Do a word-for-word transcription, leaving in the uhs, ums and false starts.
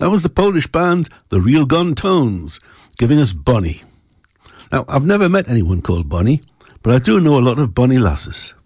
That was the Polish band, the Real Gun Tones, giving us Bonnie. Now, I've never met anyone called Bonnie, but I do know a lot of Bonnie lasses.